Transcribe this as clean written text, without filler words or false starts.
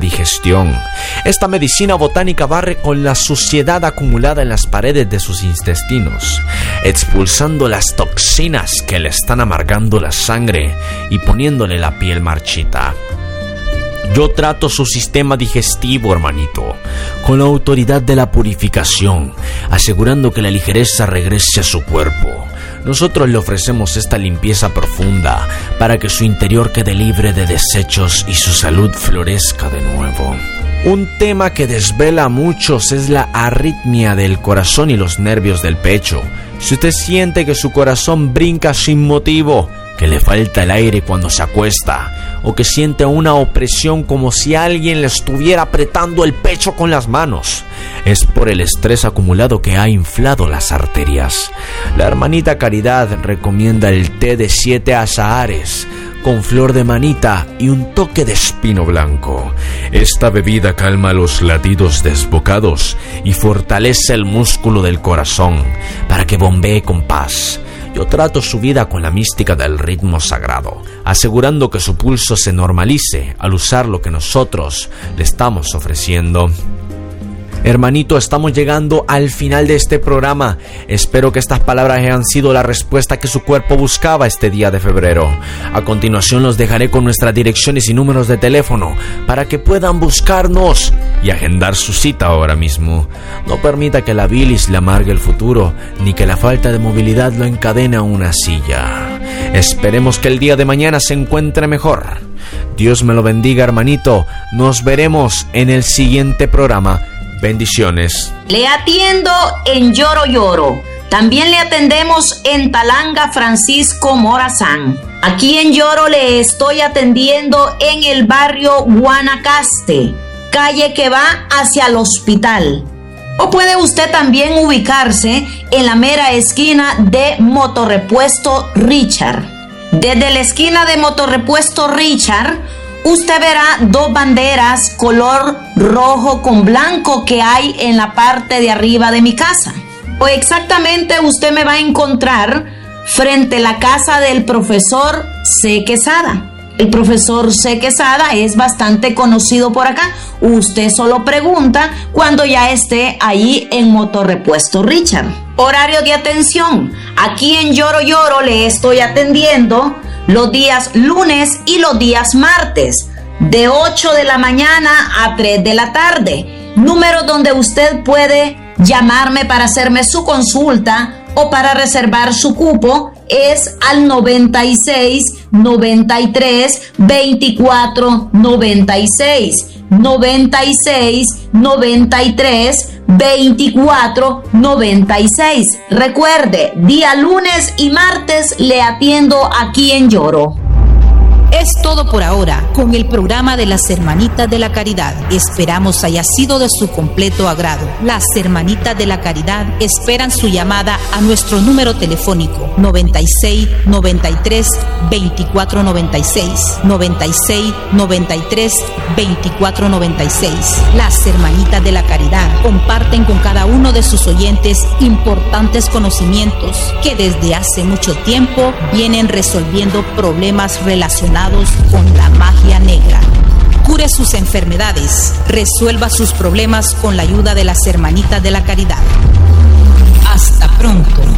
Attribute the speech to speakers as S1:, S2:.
S1: digestión. Esta medicina botánica barre con la suciedad acumulada en las paredes de sus intestinos, expulsando las toxinas que le están amargando la sangre y poniéndole la piel marchita. Yo trato su sistema digestivo, hermanito, con la autoridad de la purificación, asegurando que la ligereza regrese a su cuerpo. Nosotros le ofrecemos esta limpieza profunda para que su interior quede libre de desechos y su salud florezca de nuevo. Un tema que desvela a muchos es la arritmia del corazón y los nervios del pecho. Si usted siente que su corazón brinca sin motivo, que le falta el aire cuando se acuesta, o que siente una opresión como si alguien le estuviera apretando el pecho con las manos, es por el estrés acumulado que ha inflado las arterias. La hermanita Caridad recomienda el té de 7 azahares con flor de manita y un toque de espino blanco. Esta bebida calma los latidos desbocados y fortalece el músculo del corazón para que bombee con paz. Yo trato su vida con la mística del ritmo sagrado, asegurando que su pulso se normalice al usar lo que nosotros le estamos ofreciendo. Hermanito, estamos llegando al final de este programa. Espero que estas palabras hayan sido la respuesta que su cuerpo buscaba este día de febrero. A continuación los dejaré con nuestras direcciones y números de teléfono para que puedan buscarnos y agendar su cita ahora mismo. No permita que la bilis le amargue el futuro, ni que la falta de movilidad lo encadene a una silla. Esperemos que el día de mañana se encuentre mejor. Dios me lo bendiga, hermanito. Nos veremos en el siguiente programa. Bendiciones.
S2: Le atiendo en Lloro Lloro. También le atendemos en Talanga Francisco Morazán. Aquí en Lloro le estoy atendiendo en el barrio Guanacaste, calle que va hacia el hospital. O puede usted también ubicarse en la mera esquina de Motorrepuesto Richard. Desde la esquina de Motorrepuesto Richard, usted verá 2 banderas color rojo con blanco que hay en la parte de arriba de mi casa. O exactamente usted me va a encontrar frente a la casa del profesor C. Quesada. El profesor C. Quesada es bastante conocido por acá. Usted solo pregunta cuando ya esté ahí en Motorrepuesto Richard. Horario de atención. Aquí en Lloro Lloro le estoy atendiendo los días lunes y los días martes, de 8 de la mañana a 3 de la tarde. Número donde usted puede llamarme para hacerme su consulta o para reservar su cupo es al 96 93 24 96. 96 93 24 96. Recuerde, día lunes y martes le atiendo aquí en Lloro.
S3: Es todo por ahora con el programa de las Hermanitas de la Caridad. Esperamos haya sido de su completo agrado. Las Hermanitas de la Caridad esperan su llamada a nuestro número telefónico 96 93 24 96. 96 93 24 96. Las Hermanitas de la Caridad comparten con cada uno de sus oyentes importantes conocimientos que desde hace mucho tiempo vienen resolviendo problemas relacionados con la magia negra. Cure sus enfermedades, resuelva sus problemas con la ayuda de las Hermanitas de la Caridad. Hasta pronto.